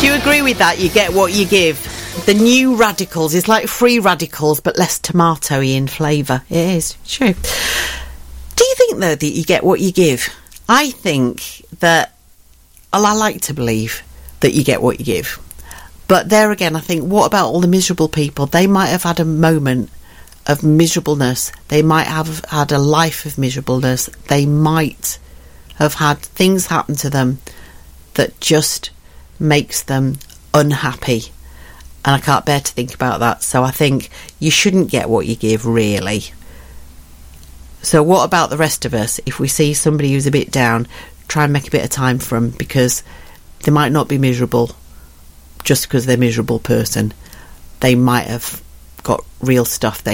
Do you agree with that? You get what you give. The new radicals is like free radicals, but less tomatoey in flavour. It is true. Do you think, though, that you get what you give? I think that, well, I like to believe that you get what you give. But there again, I think, what about all the miserable people? They might have had a moment of miserableness. They might have had a life of miserableness. They might have had things happen to them that just makes them unhappy. And I can't bear to think about that. So I think you shouldn't get what you give, really. So what about the rest of us? If we see somebody who's a bit down, try and make a bit of time for them, because they might not be miserable just because they're a miserable person. They might have got real stuff they